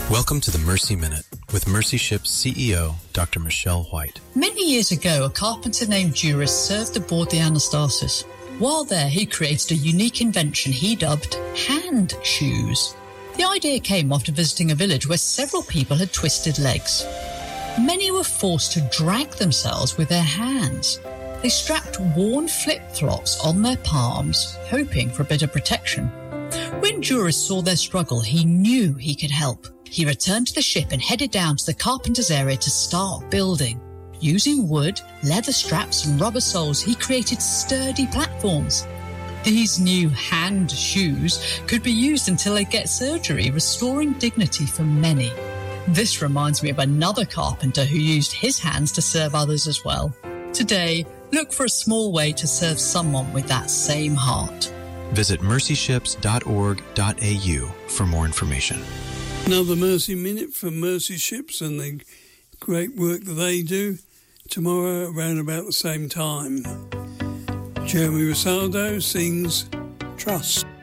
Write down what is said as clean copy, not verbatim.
Welcome to the Mercy Minute with Mercy Ships CEO, Dr. Michelle White. Many years ago, a carpenter named Duras served aboard the Anastasis. While there, he created a unique invention he dubbed hand shoes. The idea came after visiting a village where several people had twisted legs. Many were forced to drag themselves with their hands. They strapped worn flip-flops on their palms, hoping for a bit of protection. When Duras saw their struggle, he knew he could help. He returned to the ship and headed down to the carpenter's area to start building. Using wood, leather straps and rubber soles, he created sturdy platforms. These new hand shoes could be used until they get surgery, restoring dignity for many. This reminds me of another carpenter who used his hands to serve others as well. Today, look for a small way to serve someone with that same heart. Visit mercyships.org.au for more information. Another Mercy Minute from Mercy Ships and the great work that they do. Tomorrow around about the same time. Jeremy Rosaldo sings Trust.